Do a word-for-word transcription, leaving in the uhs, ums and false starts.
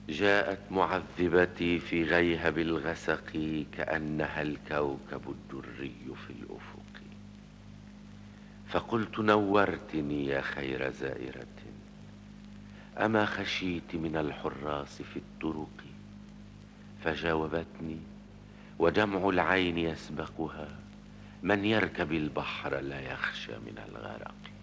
جاءت معذبتي في غيهب الغسق كأنها الكوكب الدري في الأفق، فقلت نورتني يا خير زائرة، أما خشيت من الحراس في الطرق؟ فجاوبتني ودمع العين يسبقها: من يركب البحر لا يخشى من الغرق.